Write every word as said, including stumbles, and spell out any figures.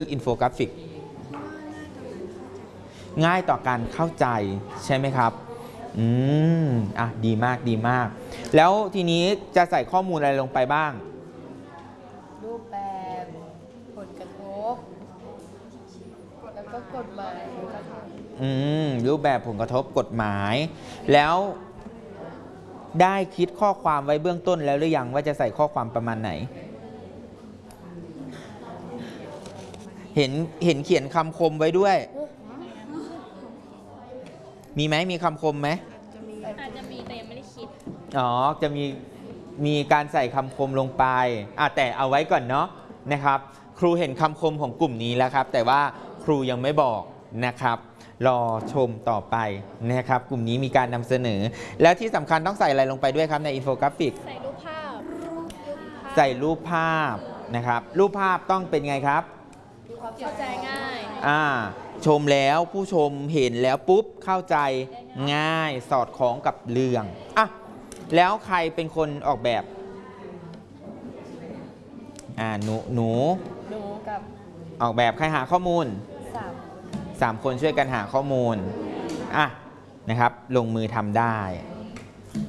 อินโฟกราฟิกง่ายต่อการเข้าใจใช่ไหมครับอืมอ่ะดีมากดีมากแล้วทีนี้จะใส่ข้อมูลอะไรลงไปบ้างรูปแบบผลกระทบแล้วก็กฎหมายอืมรูปแบบผลกระทบกฎหมายแล้วได้คิดข้อความไว้เบื้องต้นแล้วหรือยังว่าจะใส่ข้อความประมาณไหนเห็นเห็นเขียนคำคมไว้ด้วยมีไหมมีคำคมไหมอาจจะมีแต่ยังไม่ได้คิดอ๋อจะมีมีการใส่คำคมลงไปอ่ะแต่เอาไว้ก่อนเนาะนะครับครูเห็นคำคมของกลุ่มนี้แล้วครับแต่ว่าครูยังไม่บอกนะครับรอชมต่อไปนะครับกลุ่มนี้มีการนำเสนอแล้วที่สำคัญต้องใส่อะไรลงไปด้วยครับในอินโฟกราฟิกใส่รูปภาพใส่รูปภาพนะครับรูปภาพต้องเป็นไงครับเข้าใจง่ายอ่าชมแล้วผู้ชมเห็นแล้วปุ๊บเข้าใจง่ายสอดคล้องกับเรื่องอ่ะแล้วใครเป็นคนออกแบบอ่าหนูหนูหนูกับออกแบบใครหาข้อมูลสามสามคนช่วยกันหาข้อมูลอ่ะนะครับลงมือทำได้